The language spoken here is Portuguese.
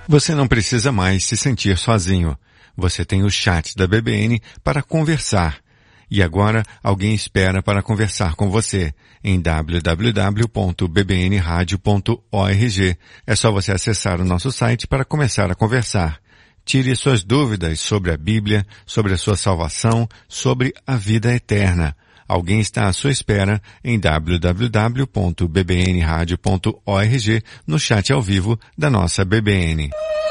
Você não precisa mais se sentir sozinho. Você tem o chat da BBN para conversar. E agora alguém espera para conversar com você em www.bbnradio.org. É só você acessar o nosso site para começar a conversar. Tire suas dúvidas sobre a Bíblia, sobre a sua salvação, sobre a vida eterna. Alguém está à sua espera em www.bbnradio.org no chat ao vivo da nossa BBN.